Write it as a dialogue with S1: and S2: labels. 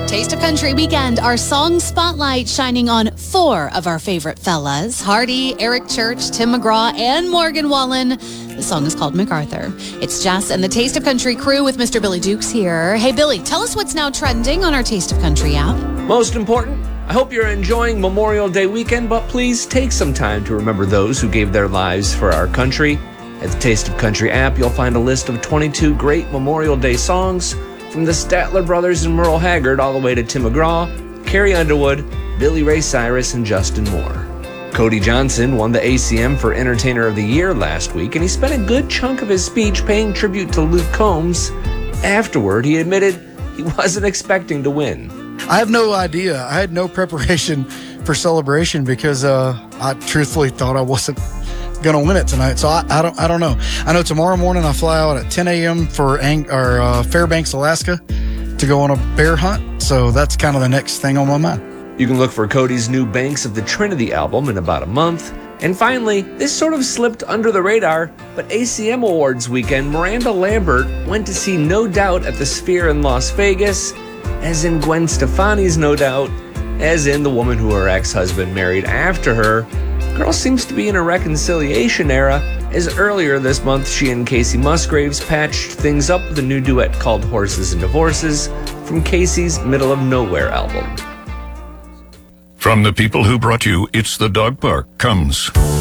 S1: Taste of Country Weekend, our song spotlight shining on 4 of our favorite fellas, Hardy, Eric Church, Tim McGraw, and Morgan Wallen. The song is called MacArthur. It's Jess and the Taste of Country crew with Mr. Billy Dukes here. Hey, Billy, tell us what's now trending on our Taste of Country app.
S2: Most important, I hope you're enjoying Memorial Day weekend, but please take some time to remember those who gave their lives for our country. At the Taste of Country app, you'll find a list of 22 great Memorial Day songs from the Statler Brothers and Merle Haggard all the way to Tim McGraw, Carrie Underwood, Billy Ray Cyrus, and Justin Moore. Cody Johnson won the ACM for Entertainer of the Year last week, and he spent a good chunk of his speech paying tribute to Luke Combs. Afterward, he admitted he wasn't expecting to win.
S3: I have no idea. I had no preparation for celebration because I truthfully thought I wasn't going to win it tonight. So I don't know. I know tomorrow morning I fly out at 10 a.m. for Fairbanks, Alaska to go on a bear hunt. So that's kind of the next thing on my mind.
S2: You can look for Cody's new Banks of the Trinity album in about a month. And finally, this sort of slipped under the radar, but ACM Awards weekend, Miranda Lambert went to see No Doubt at the Sphere in Las Vegas, as in Gwen Stefani's No Doubt, as in the woman who her ex-husband married after her. Girl seems to be in a reconciliation era, as earlier this month she and Casey Musgraves patched things up with a new duet called Horses and Divorces from Casey's Middle of Nowhere album.
S4: From the people who brought you It's the Dog Park comes